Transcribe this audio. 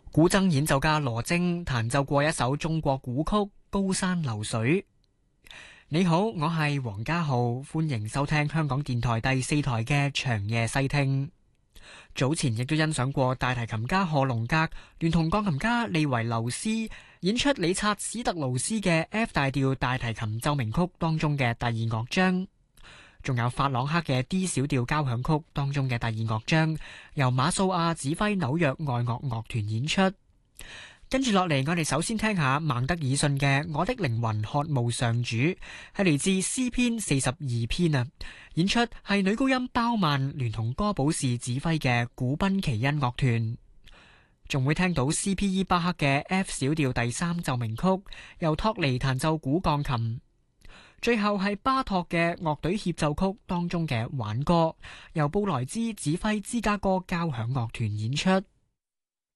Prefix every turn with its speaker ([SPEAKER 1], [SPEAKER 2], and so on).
[SPEAKER 1] 古箏演奏家羅晶彈奏過一首中國古曲《高山流水》。你好，我係黃家浩，歡迎收聽香港電台第4台嘅長夜細聽。早前亦都欣賞過大提琴家賀龍格聯同鋼琴家利維留斯演出理察史特勞斯嘅 F 大調大提琴奏鳴曲當中嘅第二樂章，仲有法朗克嘅 D 小調交響曲當中嘅第二樂章，由馬素亞指揮紐約愛樂樂團演出。跟住落嚟，我哋首先聽下孟德爾遜嘅《我的靈魂渴慕上主》，係嚟自詩篇42篇啊。演出係女高音包曼聯同哥寶士指揮嘅古賓奇恩樂團。仲會聽到 C.P.E. 巴克嘅 F 小調第3奏鳴曲，由托尼彈奏古鋼琴。最後係巴托嘅樂隊協奏曲當中嘅挽歌，由布萊茲指揮芝加哥交響樂團演出。